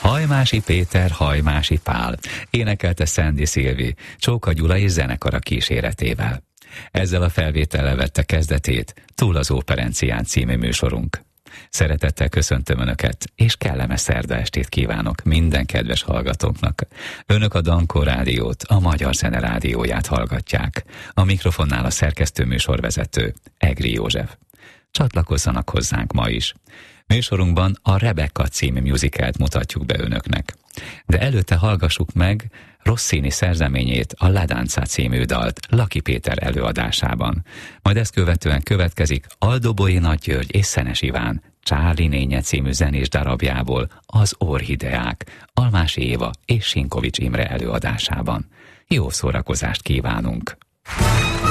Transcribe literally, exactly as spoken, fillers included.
Hajmási Péter, Hajmási Pál, énekelte Sandy Szilvi, Csóka Gyula és zenekara kíséretével. Ezzel a felvétellel vette kezdetét Túl az Óperencián című műsorunk. Szeretettel köszöntöm Önöket, és kellemes szerda estét kívánok minden kedves hallgatóknak. Önök a Dankó Rádiót, a Magyar Zene Rádióját hallgatják. A mikrofonnál a szerkesztő műsorvezető, Egri József. Csatlakozzanak hozzánk ma is. Műsorunkban a Rebecca című musicalt mutatjuk be Önöknek. De előtte hallgassuk meg Rossini szerzeményét, a La Danza című dalt Laki Péter előadásában. Majd ezt követően következik Aldobói Nagy György és Szenes Iván Csárli Nénye című zenés darabjából az Orhideák, Almási Éva és Sinkovics Imre előadásában. Jó szórakozást kívánunk!